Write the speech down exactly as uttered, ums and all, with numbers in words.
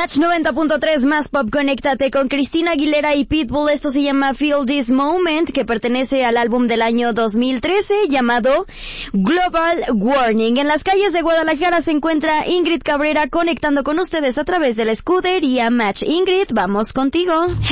Match noventa punto tres más pop, conéctate con Cristina Aguilera y Pitbull. Esto se llama Feel This Moment, que pertenece al álbum del año dos mil trece llamado Global Warning. En las calles de Guadalajara se encuentra Ingrid Cabrera conectando con ustedes a través de la escudería Match. Ingrid, vamos contigo.